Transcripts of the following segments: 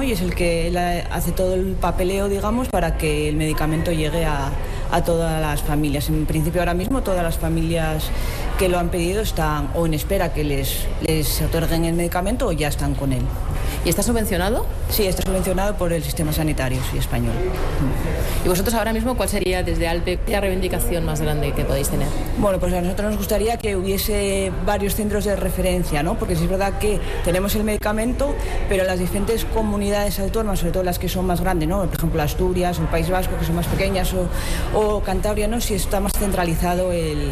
Y es el que hace todo el papeleo, digamos, para que el medicamento llegue a todas las familias. En principio, ahora mismo todas las familias que lo han pedido están o en espera que les otorguen el medicamento o ya están con él. ¿Y está subvencionado? Sí, está subvencionado por el sistema sanitario español. ¿Y vosotros ahora mismo cuál sería desde ALPE la reivindicación más grande que podéis tener? Bueno, pues a nosotros nos gustaría que hubiese varios centros de referencia, ¿no? Porque sí es verdad que tenemos el medicamento, pero las diferentes comunidades autónomas, sobre todo las que son más grandes, ¿no? Por ejemplo, Asturias o el País Vasco, que son más pequeñas, o Cantabria, ¿no? Sí está más centralizado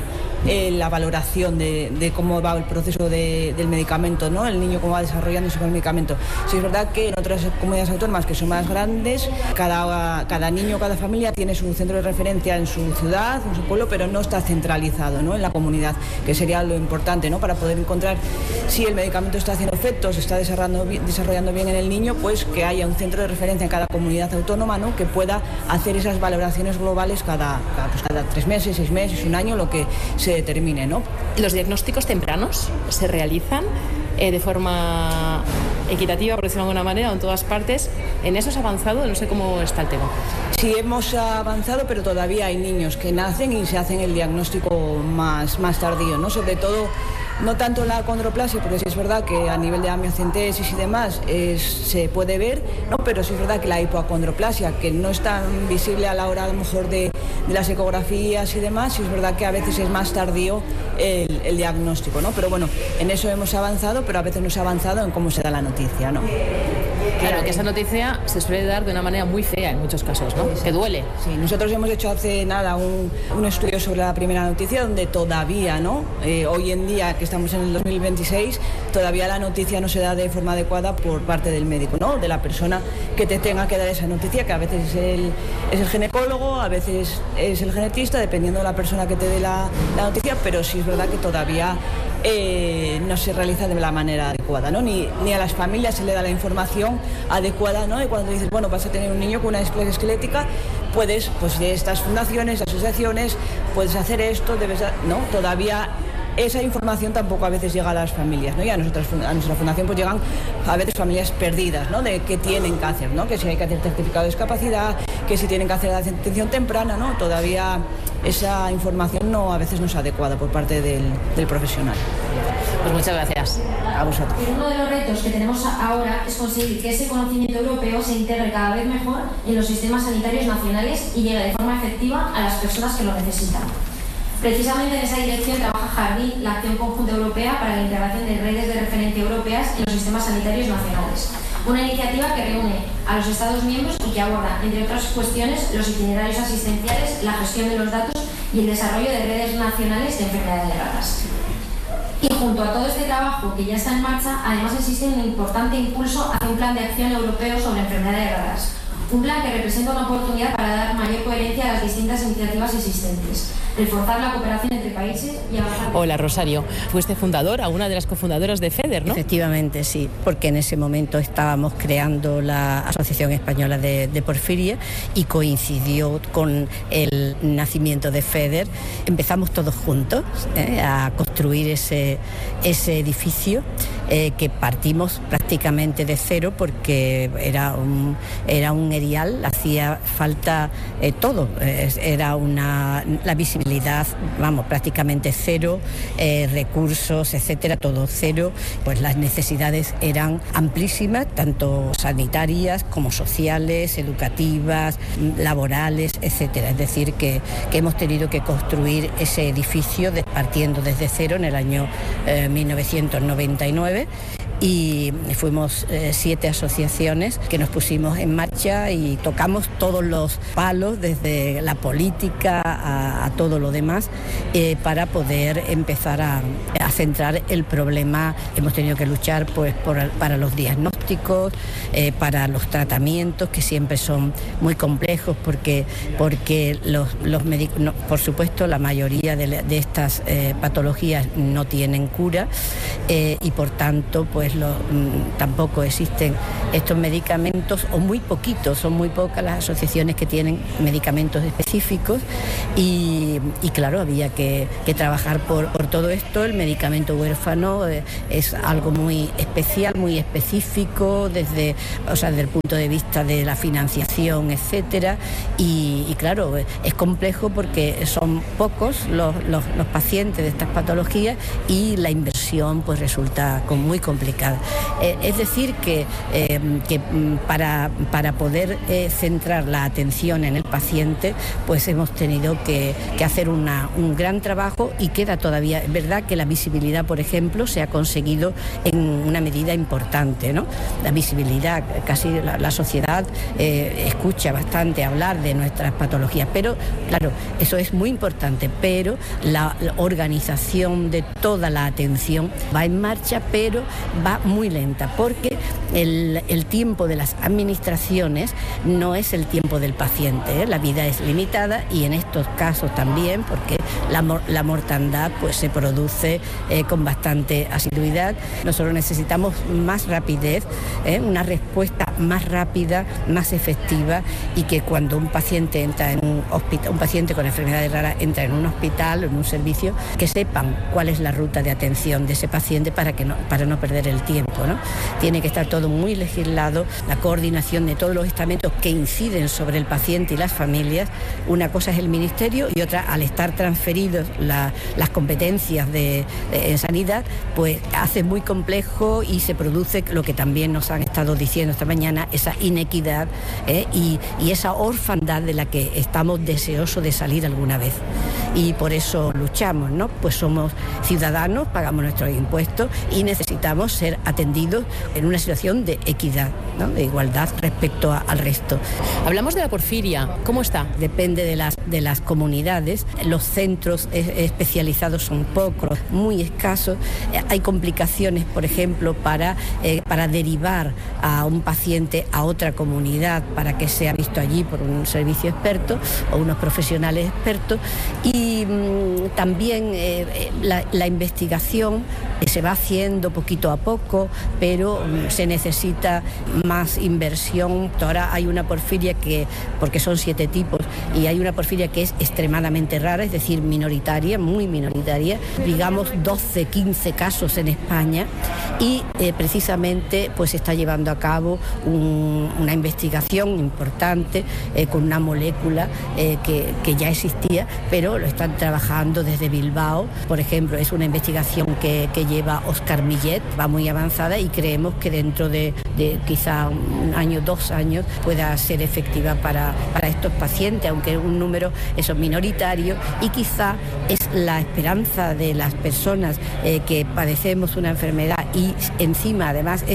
la valoración de cómo va el proceso del medicamento, ¿no? El niño cómo va desarrollándose con el medicamento. Sí es verdad que en otras comunidades autónomas que son más grandes, cada niño, cada familia tiene su centro de referencia en su ciudad, en su pueblo, pero no está centralizado, ¿no? En la comunidad, que sería lo importante, ¿no? Para poder encontrar si el medicamento está haciendo efecto, se está desarrollando bien en el niño, pues que haya un centro de referencia en cada comunidad autónoma, ¿no? Que pueda hacer esas valoraciones globales cada 3 meses, 6 meses, un año, lo que se determine, ¿no? ¿Los diagnósticos tempranos se realizan de forma equitativa, por decirlo de alguna manera, o en todas partes? ¿En eso se ha avanzado? No sé cómo está el tema. Sí, hemos avanzado, pero todavía hay niños que nacen y se hacen el diagnóstico más tardío, ¿no? Sobre todo, no tanto la acondroplasia, porque sí es verdad que a nivel de amniocentesis y demás se puede ver, ¿no? Pero sí es verdad que la hipoacondroplasia, que no es tan visible a la hora a lo mejor de las ecografías y demás, sí es verdad que a veces es más tardío el diagnóstico, ¿no? Pero bueno, en eso hemos avanzado, pero a veces no se ha avanzado en cómo se da la noticia, ¿no? Claro, que esa noticia se suele dar de una manera muy fea en muchos casos, ¿no? Que duele. Sí, nosotros hemos hecho hace nada un estudio sobre la primera noticia donde todavía, ¿no? Hoy en día, que estamos en el 2026, todavía la noticia no se da de forma adecuada por parte del médico, ¿no? De la persona que te tenga que dar esa noticia, que a veces es el ginecólogo, a veces es el genetista, dependiendo de la persona que te dé la noticia, pero sí es verdad que todavía no se realiza de la manera adecuada, ¿no? Ni a las familias se le da la información adecuada, ¿no? Y cuando dices, bueno, vas a tener un niño con una displasia esquelética, puedes, pues de estas fundaciones, asociaciones, puedes hacer esto, ¿no? Todavía esa información tampoco a veces llega a las familias, ¿no? Y a nuestra fundación pues llegan a veces familias perdidas, ¿no? De qué tienen que hacer, ¿no? Que si hay que hacer certificado de discapacidad, que si tienen que hacer la atención temprana, ¿no? Todavía esa información a veces no es adecuada por parte del profesional. Pues muchas gracias. A vosotros. Uno de los retos que tenemos ahora es conseguir que ese conocimiento europeo se integre cada vez mejor en los sistemas sanitarios nacionales y llegue de forma efectiva a las personas que lo necesitan. Precisamente en esa dirección trabaja Jardín, la acción conjunta europea para la integración de redes de referencia europeas en los sistemas sanitarios nacionales. Una iniciativa que reúne a los Estados miembros y que aborda, entre otras cuestiones, los itinerarios asistenciales, la gestión de los datos y el desarrollo de redes nacionales de enfermedades raras. Y junto a todo este trabajo que ya está en marcha, además existe un importante impulso hacia un plan de acción europeo sobre enfermedades raras. Un plan que representa una oportunidad para dar mayor coherencia a las distintas iniciativas existentes, reforzar la cooperación entre países y avanzar. Hola, Rosario. Fuiste fundadora, una de las cofundadoras de FEDER, ¿no? Efectivamente, sí, porque en ese momento estábamos creando la Asociación Española de Porfiria y coincidió con el nacimiento de FEDER. Empezamos todos juntos a construir ese edificio que partimos prácticamente de cero porque era un erial, hacía falta todo, era la visibilidad, prácticamente cero, recursos, etcétera, todo cero, pues las necesidades eran amplísimas, tanto sanitarias como sociales, educativas, laborales, etcétera. Es decir, que hemos tenido que construir ese edificio partiendo desde cero en el año 1999. Y fuimos 7 asociaciones que nos pusimos en marcha y tocamos todos los palos, desde la política a todo lo demás, para poder empezar a centrar el problema. Hemos tenido que luchar pues para los diagnósticos, para los tratamientos, que siempre son muy complejos porque los médicos, por supuesto, la mayoría de estas patologías no tienen cura, y por tanto pues tampoco existen estos medicamentos, o muy poquitos, son muy pocas las asociaciones que tienen medicamentos específicos y claro, había que trabajar por todo esto. El medicamento huérfano es algo muy especial, muy específico desde el punto de vista de la financiación, etcétera, y claro, es complejo porque son pocos los pacientes de estas patologías y la inversión pues resulta muy complicada. Es decir que para poder centrar la atención en el paciente, pues hemos tenido que hacer un gran trabajo, y queda todavía. Es verdad que la visibilidad, por ejemplo, se ha conseguido en una medida importante, ¿no? La visibilidad, casi la sociedad escucha bastante hablar de nuestras patologías, pero claro, eso es muy importante, pero la organización de toda la atención va en marcha, pero va muy lenta, porque el tiempo de las administraciones no es el tiempo del paciente, ¿eh? La vida es limitada, y en estos casos también, porque la mortandad pues se produce con bastante asiduidad. Nosotros necesitamos más rapidez, una respuesta más rápida, más efectiva, y que cuando un paciente entra en un hospital, un paciente con enfermedades raras entra en un hospital o en un servicio, que sepan cuál es la ruta de atención de ese paciente para no perder el tiempo, ¿no? Tiene que estar todo muy legislado, la coordinación de todos los estamentos que inciden sobre el paciente y las familias. Una cosa es el ministerio, y otra, al estar transferidos las competencias en sanidad, pues hace muy complejo, y se produce lo que también nos han estado diciendo esta mañana, esa inequidad y esa orfandad de la que estamos deseosos de salir alguna vez. Y por eso luchamos, ¿no? Pues somos ciudadanos, pagamos nuestros impuestos y necesitamos ser atendidos en una situación de equidad, ¿no? De igualdad respecto al resto. Hablamos de la porfiria, ¿cómo está? Depende de las comunidades. Los centros especializados son pocos, muy escasos. Hay complicaciones, por ejemplo, para derivar a un paciente a otra comunidad para que sea visto allí por un servicio experto o unos profesionales expertos. Y también la investigación se va haciendo poquito a poco, pero se necesita más inversión. Ahora hay una porfiria porque son 7 tipos, y hay una porfiria que es extremadamente rara, es decir, minoritaria, muy minoritaria, digamos 12, 15 casos en España, y precisamente pues se está llevando a cabo una investigación importante con una molécula que ya existía, pero lo están trabajando desde Bilbao. Por ejemplo, es una investigación que lleva Óscar Millet, va muy avanzada, y creemos que dentro de quizá un año, 2 años, pueda ser efectiva para estos pacientes, aunque un número minoritario, y quizá es la esperanza de las personas que padecemos una enfermedad y encima además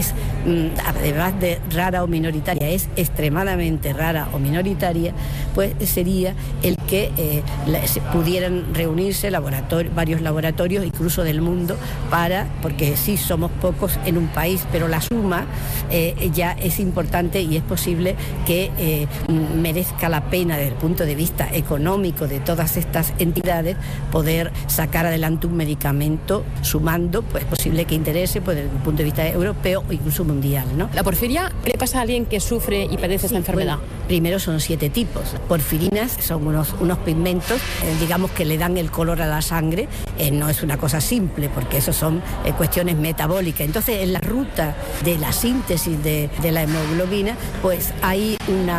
además de rara o minoritaria, es extremadamente rara o minoritaria, pues sería el que pudieran reunirse varios laboratorios, incluso del mundo, porque sí somos pocos en un país, pero la suma ya es importante, y es posible que merezca la pena desde el punto de vista económico de todas estas entidades poder sacar adelante un medicamento sumando, pues es posible que interese pues, desde el punto de vista europeo o incluso mundial, ¿no? ¿La porfiria qué le pasa a alguien que sufre y padece esta enfermedad? Bueno, primero son 7 tipos. Porfirinas son unos pigmentos, digamos, que le dan el color a la sangre. No es una cosa simple, porque eso son cuestiones metabólicas. Entonces, en la ruta de la síntesis de la hemoglobina, pues hay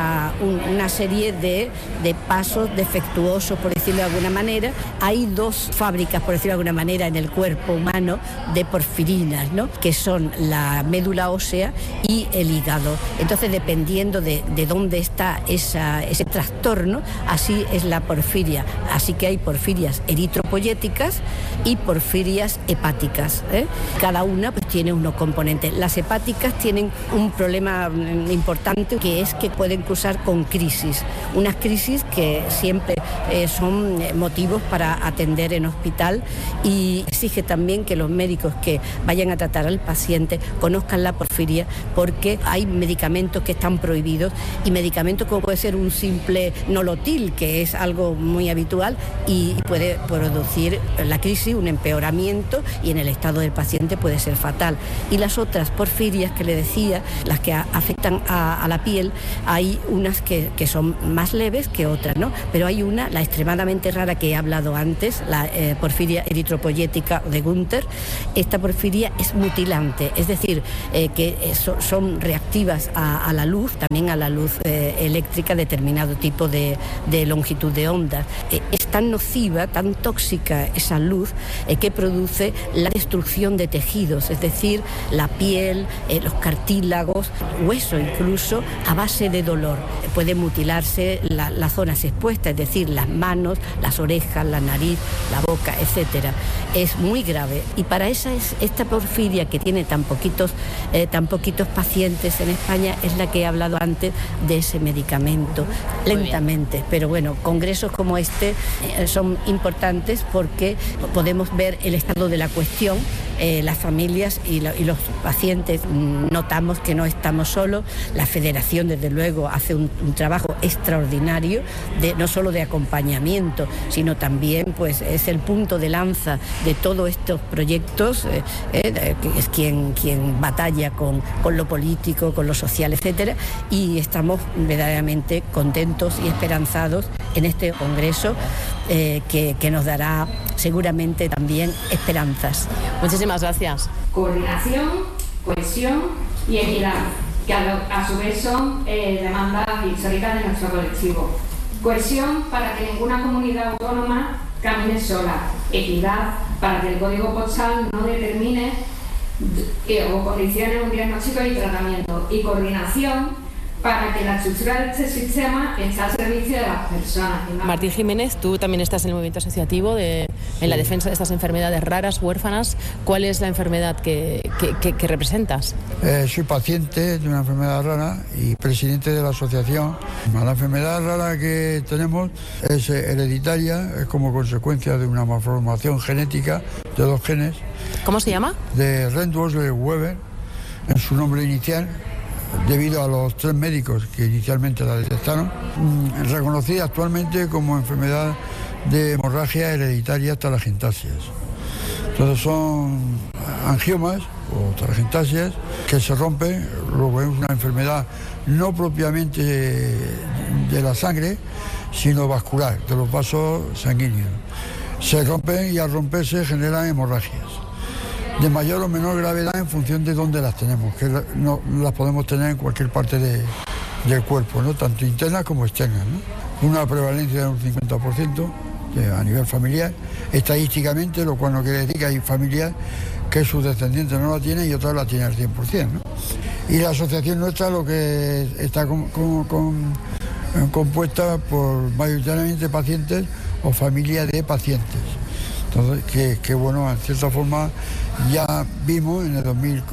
una serie de pasos defectuosos, por decirlo de alguna manera. Hay 2 fábricas, por decirlo de alguna manera, en el cuerpo humano de porfirinas, ¿no? Que son la médula ósea y el hígado. Entonces, dependiendo de dónde está ese trastorno, así es la porfiria. Así que hay porfirias eritropoyéticas y porfirias hepáticas, ¿eh? Cada una pues tiene unos componentes. Las hepáticas tienen un problema importante, que es que pueden cursar con crisis. Unas crisis crisis que siempre son motivos para atender en hospital, y exige también que los médicos que vayan a tratar al paciente conozcan la porfiria, porque hay medicamentos que están prohibidos, y medicamentos como puede ser un simple nolotil, que es algo muy habitual y puede producir la crisis, un empeoramiento, y en el estado del paciente puede ser fatal. Y las otras porfirias que le decía, las que afectan a la piel, hay unas que son más leves que otras, ¿no? Pero hay una, la extremadamente rara que he hablado antes, la porfiria eritropoyética de Günther. Esta porfiria es mutilante, es decir, que son reactivas a la luz, también a la luz eléctrica, determinado tipo de longitud de onda. Es tan nociva, tan tóxica esa luz, que produce la destrucción de tejidos, es decir, la piel, los cartílagos, hueso incluso, a base de dolor. Puede mutilarse las zonas expuestas, es decir, las manos, las orejas, la nariz, la boca, etcétera. Es muy grave, y para esta porfiria, que tiene tan poquitos pacientes en España, es la que he hablado antes de ese medicamento, lentamente. Pero bueno, congresos como este son importantes porque podemos ver el estado de la cuestión. Las familias y los pacientes notamos que no estamos solos. La Federación, desde luego, hace un trabajo extraordinario, no solo de acompañamiento, sino también pues es el punto de lanza de todos estos proyectos, es quien batalla con lo político, con lo social, etcétera, y estamos verdaderamente contentos y esperanzados en este congreso, que nos dará seguramente también esperanzas. Muchísimas gracias. Coordinación, cohesión y equidad, que a su vez son demandas históricas de nuestro colectivo. Cohesión para que ninguna comunidad autónoma camine sola. Equidad para que el código postal no determine o condicione un diagnóstico y tratamiento. Y coordinación para que la estructura de este sistema esté al servicio de las personas. Martín Jiménez, tú también estás en el movimiento asociativo en la defensa de estas enfermedades raras, huérfanas. ¿Cuál es la enfermedad que representas? Soy paciente de una enfermedad rara y presidente de la asociación. La enfermedad rara que tenemos es hereditaria, es como consecuencia de una malformación genética de 2 genes. ¿Cómo se llama? De Rendtwösler-Weber, en su nombre inicial, debido a los 3 médicos que inicialmente la detectaron, reconocida actualmente como enfermedad de hemorragia hereditaria telangiectasias. Entonces son angiomas o telangiectasias que se rompen, luego es una enfermedad no propiamente de la sangre, sino vascular, de los vasos sanguíneos. Se rompen y al romperse generan hemorragias, de mayor o menor gravedad en función de dónde las tenemos, que no las podemos tener en cualquier parte del cuerpo, ¿no? Tanto internas como externas, ¿no? Una prevalencia de un 50% a nivel familiar, estadísticamente, lo cual no quiere decir que hay familias que sus descendientes no la tienen y otras la tienen al 100%, ¿no? Y la asociación nuestra lo que está compuesta por mayoritariamente pacientes o familias de pacientes. Entonces, que bueno, en cierta forma ya vimos en el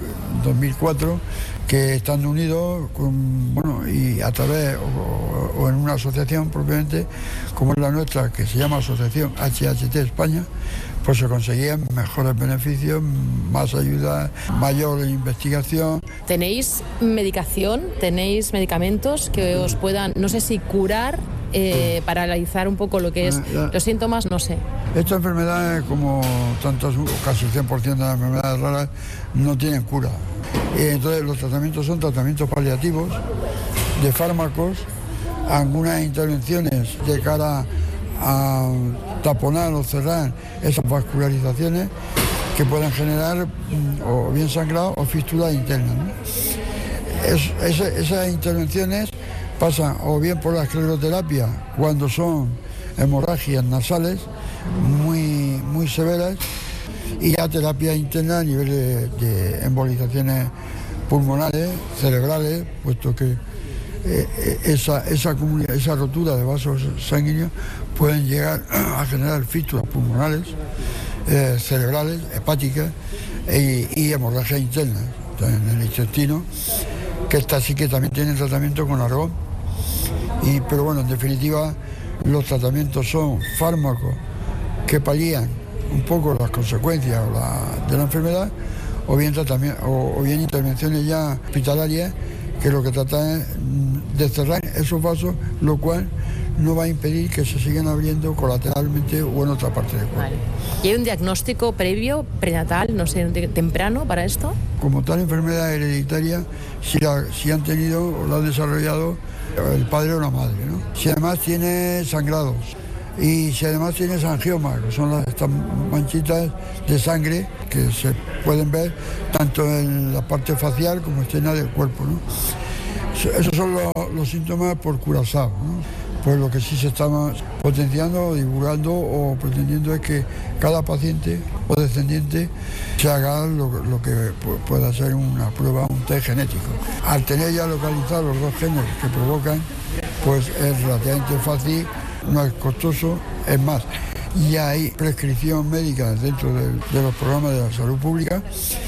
2004 que estando unidos, y a través o en una asociación propiamente, como es la nuestra, que se llama Asociación HHT España, pues se conseguían mejores beneficios, más ayuda, mayor investigación. ¿Tenéis medicación? ¿Tenéis medicamentos que os puedan, no sé si curar, paralizar un poco lo que es los síntomas? No sé. Esta enfermedad, como tantas, casi el 100% de las enfermedades raras, no tienen cura. Entonces los tratamientos son tratamientos paliativos, de fármacos, algunas intervenciones de cara a taponar o cerrar esas vascularizaciones que pueden generar o bien sangrado o fístulas internas, ¿no? Esas intervenciones pasan o bien por la escleroterapia cuando son hemorragias nasales muy severas, y ya terapia interna a nivel de embolizaciones pulmonares, cerebrales, puesto que esa rotura de vasos sanguíneos pueden llegar a generar fístulas pulmonares, cerebrales, hepáticas y hemorragias internas en el intestino, que esta sí que también tiene tratamiento con argón Pero bueno, en definitiva, los tratamientos son fármacos que palían un poco las consecuencias de la enfermedad, o bien intervenciones ya hospitalarias, que lo que tratan es de cerrar esos vasos, lo cual no va a impedir que se sigan abriendo colateralmente o en otra parte del cuerpo. Vale. ¿Y hay un diagnóstico previo, prenatal, no sé, temprano para esto? Como tal enfermedad hereditaria, si han tenido o la han desarrollado el padre o la madre, ¿no? Si además tiene sangrados y si además tienes angiomas, que son estas manchitas de sangre que se pueden ver tanto en la parte facial como externa del cuerpo, ¿no? Esos son los síntomas por Curazao, ¿no? Pues lo que sí se está potenciando, divulgando o pretendiendo es que cada paciente o descendiente se haga lo que pueda ser una prueba, un test genético. Al tener ya localizados los dos genes que provocan, pues es relativamente fácil, no es costoso, es más, ya hay prescripción médica dentro de los programas de la salud pública,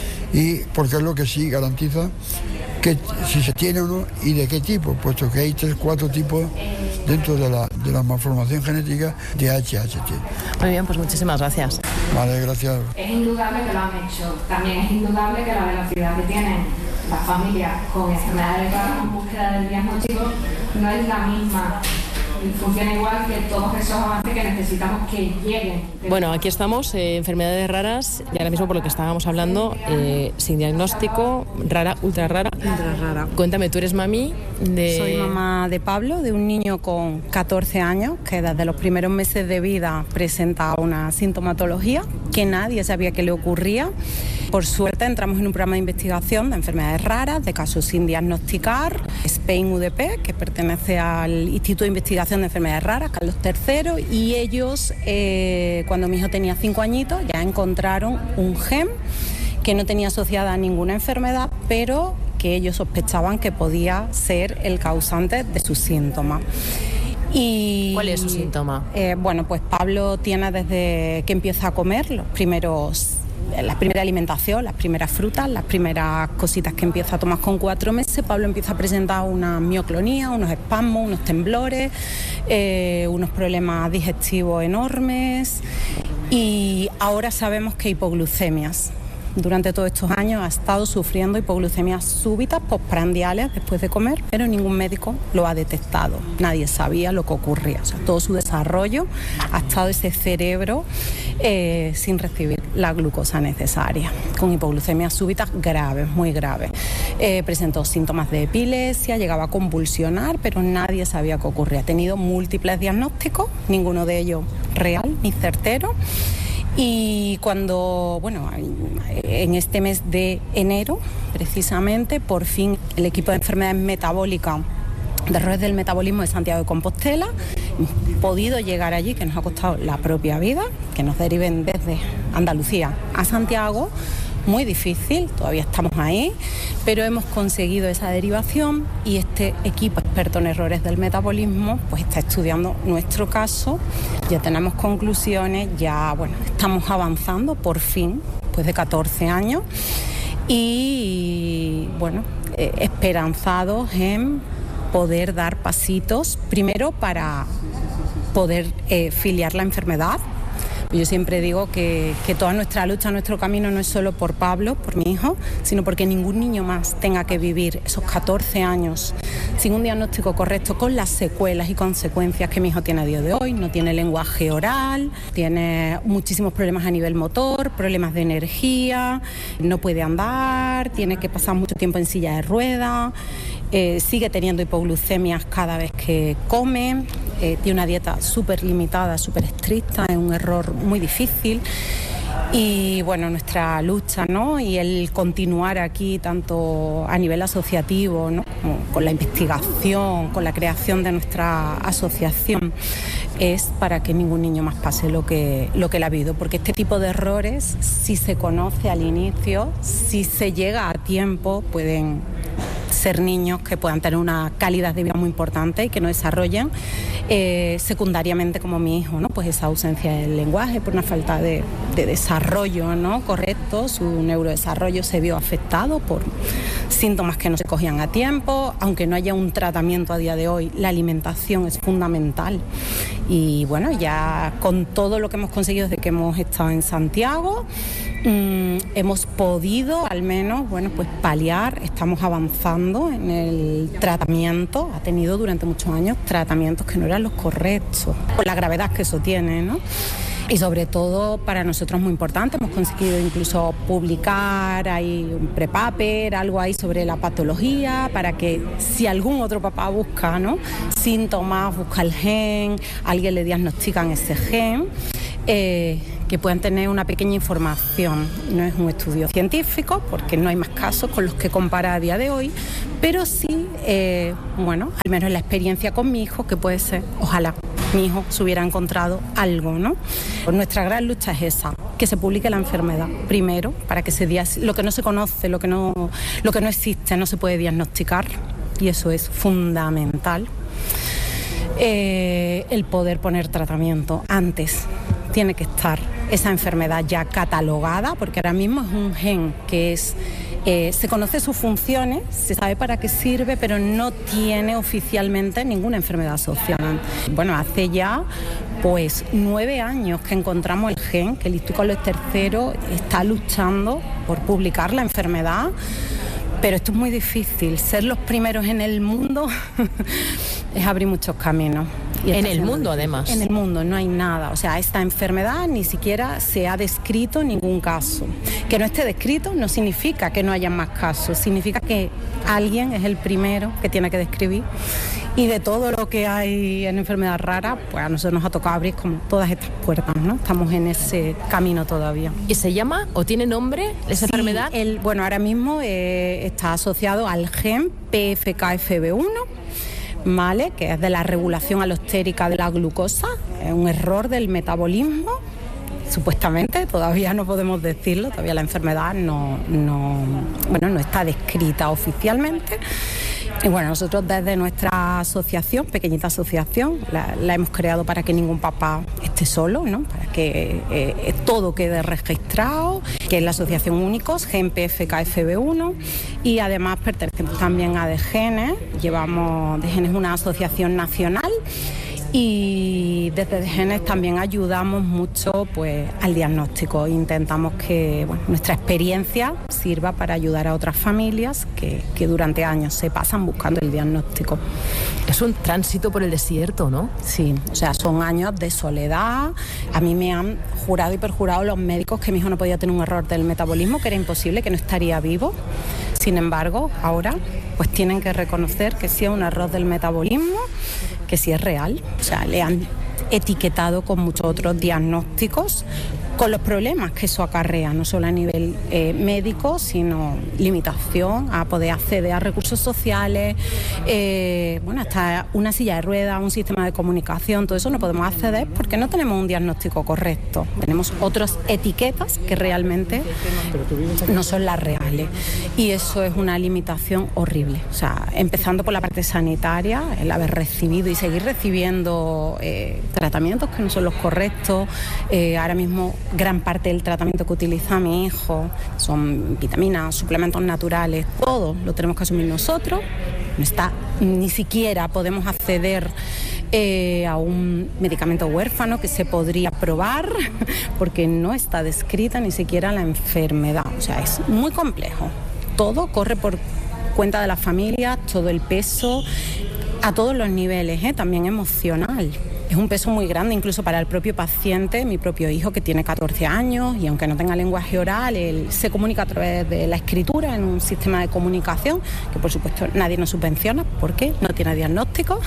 y porque es lo que sí garantiza que si se tiene o no y de qué tipo, puesto que hay 3-4 tipos dentro de la malformación genética de HHT. Muy bien, pues muchísimas gracias. Vale, gracias. Es indudable que lo han hecho. También es indudable que la velocidad que tienen las familias con enfermedades raras en búsqueda del diagnóstico no es la misma. Y funciona igual que todos esos avances que necesitamos que lleguen. Bueno, aquí estamos, enfermedades raras, y ahora mismo por lo que estábamos hablando, sin diagnóstico, rara, ultra rara. Ultra rara. Cuéntame, ¿tú eres mami de...? Soy mamá de Pablo, de un niño con 14 años, que desde los primeros meses de vida presenta una sintomatología que nadie sabía que le ocurría. Por suerte entramos en un programa de investigación de enfermedades raras, de casos sin diagnosticar, Spain UDP, que pertenece al Instituto de Investigación de Enfermedades Raras, Carlos III, y ellos, cuando mi hijo tenía 5 añitos, ya encontraron un gen que no tenía asociada a ninguna enfermedad, pero que ellos sospechaban que podía ser el causante de sus síntomas. ¿Cuál es su síntoma? Bueno, pues Pablo tiene desde que empieza a comer la primera alimentación, las primeras frutas, las primeras cositas que empieza a tomar con 4 meses. Pablo empieza a presentar una mioclonía, unos espasmos, unos temblores, unos problemas digestivos enormes, y ahora sabemos que hipoglucemias. Durante todos estos años ha estado sufriendo hipoglucemias súbitas postprandiales después de comer, pero ningún médico lo ha detectado. Nadie sabía lo que ocurría. O sea, todo su desarrollo ha estado ese cerebro sin recibir la glucosa necesaria, con hipoglucemias súbitas graves, muy graves. Presentó síntomas de epilepsia, llegaba a convulsionar, pero nadie sabía qué ocurría. Ha tenido múltiples diagnósticos, ninguno de ellos real ni certero. Y cuando, bueno, en este mes de enero, precisamente, por fin el equipo de enfermedades metabólicas, de errores del metabolismo de Santiago de Compostela, hemos podido llegar allí, que nos ha costado la propia vida, que nos deriven desde Andalucía a Santiago. Muy difícil, todavía estamos ahí, pero hemos conseguido esa derivación, y este equipo experto en errores del metabolismo pues está estudiando nuestro caso. Ya tenemos conclusiones, ya bueno, estamos avanzando por fin, después de 14 años, y bueno, esperanzados en poder dar pasitos, primero para poder filiar la enfermedad. Yo siempre digo que toda nuestra lucha, nuestro camino no es solo por Pablo, por mi hijo, sino porque ningún niño más tenga que vivir esos 14 años sin un diagnóstico correcto, con las secuelas y consecuencias que mi hijo tiene a día de hoy. No tiene lenguaje oral, tiene muchísimos problemas a nivel motor, problemas de energía, no puede andar, tiene que pasar mucho tiempo en silla de ruedas, sigue teniendo hipoglucemias cada vez que come, tiene una dieta súper limitada, súper estricta, es un error muy difícil. Y bueno, nuestra lucha, ¿no?, y el continuar aquí tanto a nivel asociativo, ¿no?, como con la investigación, con la creación de nuestra asociación, es para que ningún niño más pase lo que le ha habido, porque este tipo de errores, si se conoce al inicio, si se llega a tiempo, pueden ser niños que puedan tener una calidad de vida muy importante y que no desarrollen secundariamente, como mi hijo, ¿no?, pues esa ausencia del lenguaje por una falta de desarrollo, ¿no?, correcto. Su neurodesarrollo se vio afectado por síntomas que no se cogían a tiempo. Aunque no haya un tratamiento a día de hoy, la alimentación es fundamental. Y bueno, ya con todo lo que hemos conseguido desde que hemos estado en Santiago, hemos podido al menos, bueno, pues paliar, estamos avanzando en el tratamiento. Ha tenido durante muchos años tratamientos que no eran los correctos, por la gravedad que eso tiene, ¿no? Y sobre todo para nosotros es muy importante, hemos conseguido incluso publicar, hay un prepaper, algo ahí sobre la patología, para que si algún otro papá busca, ¿no?, síntomas, busca el gen, alguien le diagnostican ese gen, que puedan tener una pequeña información. No es un estudio científico porque no hay más casos con los que comparar a día de hoy, pero sí, bueno, al menos la experiencia con mi hijo, que puede ser, ojalá mi hijo se hubiera encontrado algo, ¿no? Pues nuestra gran lucha es esa, que se publique la enfermedad primero, para que se diga lo que no se conoce, lo que no existe, no se puede diagnosticar, y eso es fundamental. El poder poner tratamiento antes. Tiene que estar esa enfermedad ya catalogada, porque ahora mismo es un gen que es... se conoce sus funciones, se sabe para qué sirve, pero no tiene oficialmente ninguna enfermedad asociada. Bueno, hace ya pues 9 años que encontramos el gen, que el Instituto Carlos III está luchando por publicar la enfermedad, pero esto es muy difícil. Ser los primeros en el mundo es abrir muchos caminos. En el mundo, además. En el mundo no hay nada. O sea, esta enfermedad ni siquiera se ha descrito ningún caso. Que no esté descrito no significa que no haya más casos. Significa que alguien es el primero que tiene que describir. Y de todo lo que hay en enfermedad rara, pues a nosotros nos ha tocado abrir como todas estas puertas, ¿no? Estamos en ese camino todavía. ¿Y se llama o tiene nombre esa enfermedad? Bueno, ahora mismo está asociado al gen PFKFB1, ¿vale?, que es de la regulación alostérica de la glucosa. Es un error del metabolismo, supuestamente, todavía no podemos decirlo, todavía la enfermedad no está descrita oficialmente. Y bueno, nosotros desde nuestra asociación, pequeñita asociación, la hemos creado para que ningún papá esté solo, ¿no?, para que todo quede registrado, que es la asociación Únicos, Gen PFKFB1, y además pertenecemos también a DGENES, llevamos DGENES una asociación nacional, y desde DGENES también ayudamos mucho pues al diagnóstico. Intentamos que nuestra experiencia sirva para ayudar a otras familias que durante años se pasan buscando el diagnóstico. Es un tránsito por el desierto, ¿no? Sí, o sea, son años de soledad. A mí me han jurado y perjurado los médicos que mi hijo no podía tener un error del metabolismo, que era imposible, que no estaría vivo. Sin embargo, ahora pues tienen que reconocer que sí es un error del metabolismo, que sí es real. O sea, le han etiquetado con muchos otros diagnósticos, con los problemas que eso acarrea, no solo a nivel médico, sino limitación a poder acceder a recursos sociales, hasta una silla de ruedas, un sistema de comunicación, todo eso no podemos acceder porque no tenemos un diagnóstico correcto. Tenemos otras etiquetas que realmente no son las reales, y eso es una limitación horrible. O sea, empezando por la parte sanitaria, el haber recibido y seguir recibiendo tratamientos que no son los correctos. Ahora mismo gran parte del tratamiento que utiliza mi hijo son vitaminas, suplementos naturales, todo lo tenemos que asumir nosotros. Ni siquiera podemos acceder a un medicamento huérfano que se podría probar porque no está descrita ni siquiera la enfermedad. O sea, es muy complejo. Todo corre por cuenta de la familia, todo el peso, a todos los niveles, también emocional. Es un peso muy grande incluso para el propio paciente, mi propio hijo que tiene 14 años y aunque no tenga lenguaje oral, él se comunica a través de la escritura en un sistema de comunicación que por supuesto nadie nos subvenciona porque no tiene diagnóstico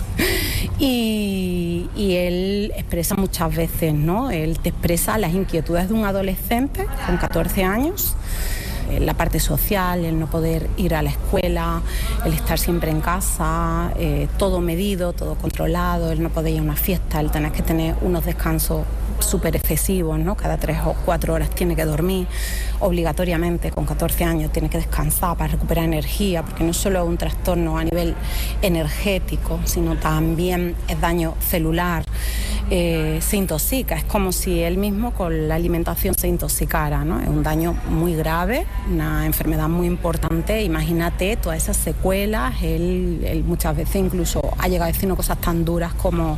y él expresa muchas veces, ¿no? Él te expresa las inquietudes de un adolescente con 14 años. La parte social, el no poder ir a la escuela, el estar siempre en casa, todo medido, todo controlado, el no poder ir a una fiesta, el tener que tener unos descansos súper excesivos, ¿no? Cada 3 o 4 horas tiene que dormir obligatoriamente, con 14 años tiene que descansar para recuperar energía, porque no solo es un trastorno a nivel energético, sino también es daño celular. se intoxica. Es como si él mismo con la alimentación se intoxicara, ¿no? Es un daño muy grave, una enfermedad muy importante. Imagínate todas esas secuelas. Él muchas veces incluso ha llegado a decirnos cosas tan duras como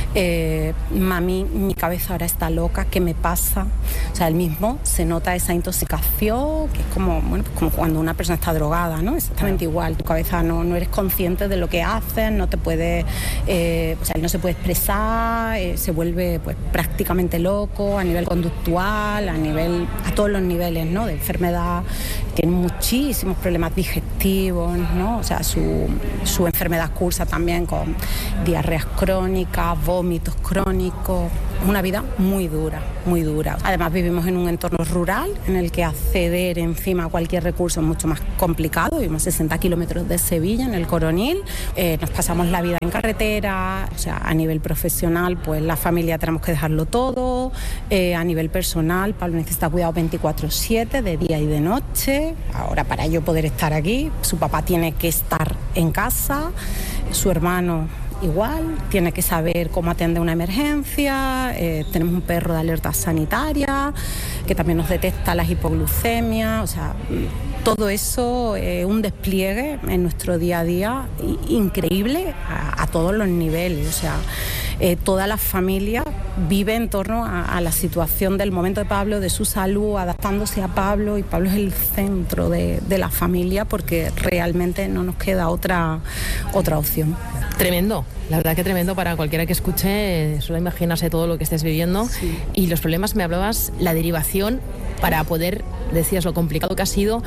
mami, mi cabeza ahora está loca, ¿qué me pasa? O sea, él mismo se nota esa intoxicación, que es como, bueno, pues como cuando una persona está drogada, ¿no? Exactamente igual. Tu cabeza no eres consciente de lo que haces, no te puede, o sea, él no se puede expresar, se vuelve pues prácticamente loco a nivel conductual, a todos los niveles, ¿no? De enfermedad. Tiene muchísimos problemas digestivos, ¿no? O sea, su enfermedad cursa también con diarreas crónicas, vómitos crónicos. Es una vida muy dura, muy dura. Además vivimos en un entorno rural en el que acceder encima a cualquier recurso es mucho más complicado. Vivimos 60 kilómetros de Sevilla, en el Coronil. Nos pasamos la vida en carretera. O sea, a nivel profesional, pues la familia tenemos que dejarlo todo. A nivel personal, Pablo necesita cuidado 24/7, de día y de noche. Ahora, para yo poder estar aquí, su papá tiene que estar en casa, su hermano igual, tiene que saber cómo atender una emergencia. Tenemos un perro de alerta sanitaria que también nos detecta las hipoglucemias. O sea, todo eso es un despliegue en nuestro día a día increíble a todos los niveles. O sea, toda la familia vive en torno a la situación del momento de Pablo, de su salud, adaptándose a Pablo, y Pablo es el centro de la familia porque realmente no nos queda otra opción. Tremendo, la verdad que tremendo para cualquiera que escuche, solo imaginarse todo lo que estés viviendo. Sí. Y los problemas, me hablabas, la derivación para poder, decías lo complicado que ha sido.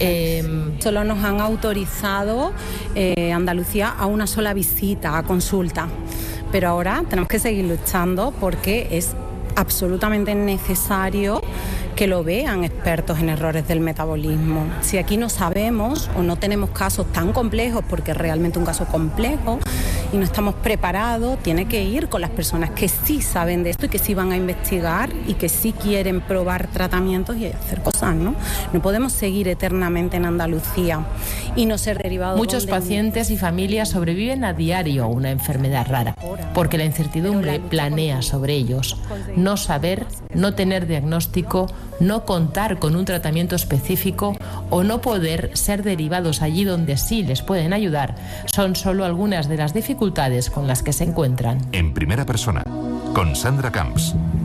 Solo nos han autorizado Andalucía a una sola visita, a consulta. Pero ahora tenemos que seguir luchando porque es absolutamente necesario que lo vean expertos en errores del metabolismo. Si aquí no sabemos o no tenemos casos tan complejos, porque es realmente un caso complejo, y no estamos preparados, tiene que ir con las personas que sí saben de esto y que sí van a investigar y que sí quieren probar tratamientos y hacer cosas, ¿no? No podemos seguir eternamente en Andalucía y no ser derivados. Muchos pacientes y familias sobreviven a diario a una enfermedad rara, porque la incertidumbre planea sobre ellos. No saber, no tener diagnóstico, no contar con un tratamiento específico o no poder ser derivados allí donde sí les pueden ayudar son solo algunas de las dificultades con las que se encuentran. En primera persona, con Sandra Camps.